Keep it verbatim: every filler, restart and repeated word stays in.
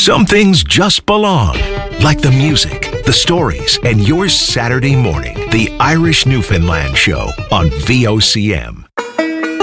Some things just belong, like the music, the stories, and your Saturday morning. The Irish Newfoundland Show on V O C M.